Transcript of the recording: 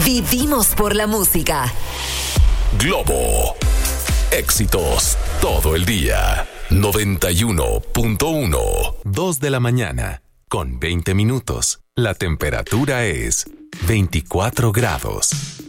Vivimos por la música. Globo. Éxitos todo el día. 91.1. 2 de la mañana, con 20 minutos. La temperatura es 24 grados.